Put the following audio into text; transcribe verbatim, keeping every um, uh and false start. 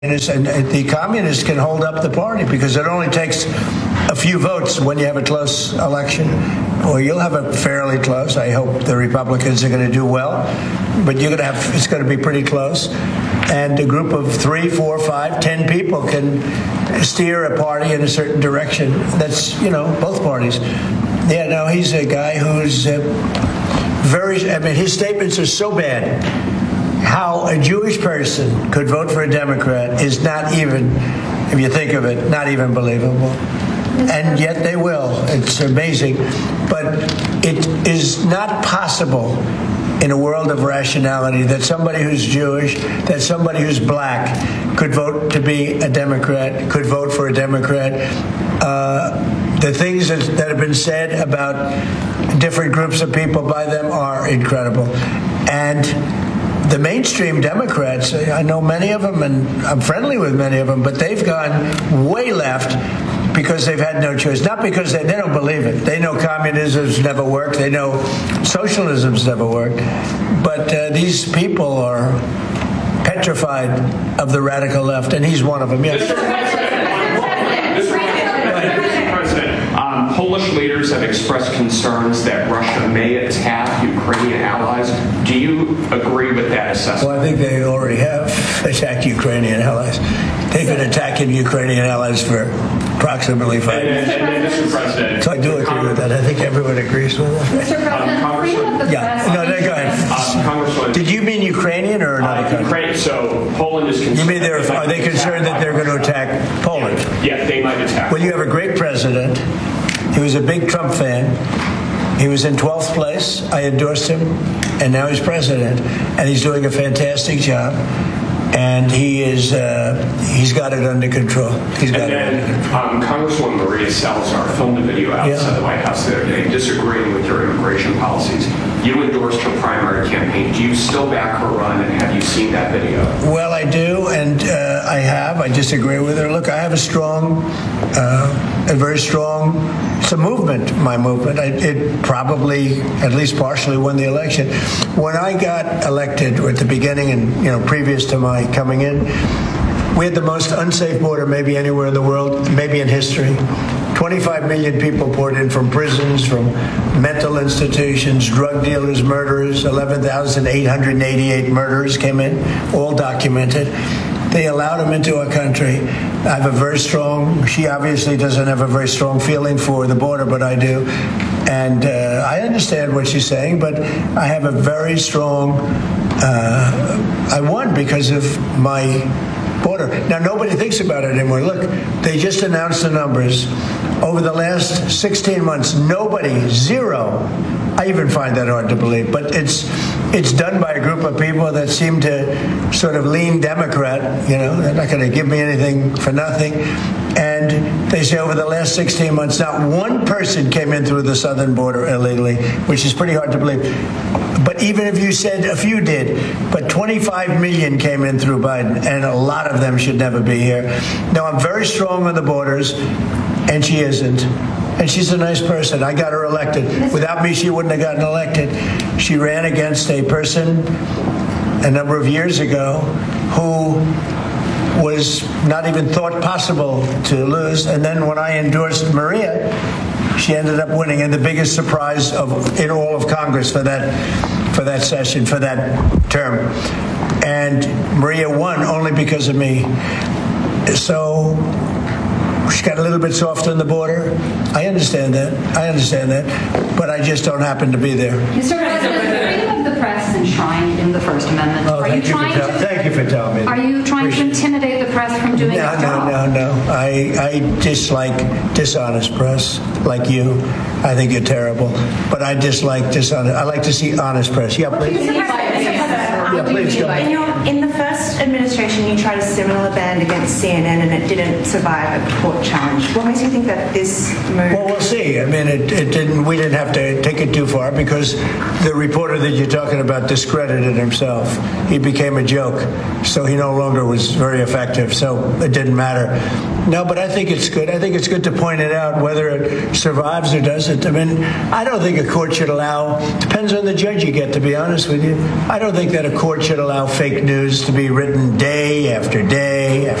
And the communists can hold up the party because it only takes a few votes when you have a close election, or you'll have a fairly close. I hope the Republicans are going to do well, but you're going to have it's going to be pretty close. And a group of three, four, five, ten people can steer a party in a certain direction. That's, you know, both parties. Yeah, no, he's a guy who's uh, very. I mean, his statements are so bad. How a Jewish person could vote for a Democrat is not even, if you think of it, not even believable. And yet they will. It's amazing. But it is not possible in a world of rationality that somebody who's Jewish, that somebody who's black could vote to be a Democrat, could vote for a Democrat. Uh, the things that, that have been said about different groups of people by them are incredible. And the mainstream Democrats, I know many of them, and I'm friendly with many of them, but they've gone way left because they've had no choice. Not because they, they don't believe it. They know communism's never worked. They know socialism's never worked. But uh, these people are petrified of the radical left, and he's one of them. Yes. Polish leaders have expressed concerns that Russia may attack Ukrainian allies. Do you agree with that assessment? Well, I think they already have attacked Ukrainian allies. They've been attacking Ukrainian allies for approximately five years. And, and, and Mister President, so I do agree with that. I think everyone agrees with that. Mister President, um, freedom of the yeah. press. No, no, go ahead. Uh, Congressman, did you mean Ukrainian or another uh, country? Ukraine. So Poland is concerned. You mean they're, are they concerned that they're going to attack Poland? Yeah, yeah, they might attack. Well, you have a great president. He was a big Trump fan. He was in twelfth place. I endorsed him, and now he's president, and he's doing a fantastic job. And he is, uh, he's got it under control. He's got and then, it under control. Um, Congresswoman Maria Salazar filmed a video outside yeah. the White House the other day disagreeing with your immigration policies. You endorsed her primary campaign. Do you still back her run, and have you seen that video? Well, I do, and uh, I have. I disagree with her. Look, I have a strong, uh, a very strong, it's a movement, my movement. I, it probably, at least partially, won the election. When I got elected at the beginning and, you know, previous to my coming in, we had the most unsafe border maybe anywhere in the world, maybe in history. twenty-five million people poured in from prisons, from mental institutions, drug dealers, murderers. eleven thousand eight hundred eighty-eight murderers came in, all documented. They allowed them into our country. I have a very strong, she obviously doesn't have a very strong feeling for the border, but I do. And uh, I understand what she's saying, but I have a very strong, uh, I won because of my border. Now, nobody thinks about it anymore. Look, they just announced the numbers. Over the last sixteen months, nobody, zero. I even find that hard to believe, but it's it's done by a group of people that seem to sort of lean Democrat. You know, they're not going to give me anything for nothing. And they say over the last sixteen months, not one person came in through the southern border illegally, which is pretty hard to believe. But even if you said a few did, but twenty-five million came in through Biden, and a lot of them should never be here. Now, I'm very strong on the borders, and she isn't. And she's a nice person. I got her elected. Without me, she wouldn't have gotten elected. She ran against a person a number of years ago who was not even thought possible to lose. And then when I endorsed Maria, she ended up winning, and the biggest surprise of in all of Congress for that for that session, for that term. And Maria won only because of me. So she got a little bit soft on the border. I understand that. I understand that. But I just don't happen to be there. Mister President, the freedom of the press is enshrined in the First Amendment. Oh, are thank you you trying for tell- to? Thank you for telling me. Are you trying Appreciate to intimidate the press from doing No, its no, job? no, no. I, I dislike dishonest press, like you. I think you're terrible. But I dislike dishonest. I like to see honest press. Yeah, please. Mister President, Mister President, Yeah, please go. in, your, in the first administration, you tried a similar ban against C N N, and it didn't survive a court challenge. What makes you think that this move? Well, we'll see. I mean, it, it didn't. We didn't have to take it too far because the reporter that you're talking about discredited himself. He became a joke, so he no longer was very effective. So it didn't matter. No, but I think it's good. I think it's good to point it out, whether it survives or doesn't. I mean, I don't think a court should allow. Depends on the judge you get. To be honest with you, I don't think that a court should allow fake news to be written day after day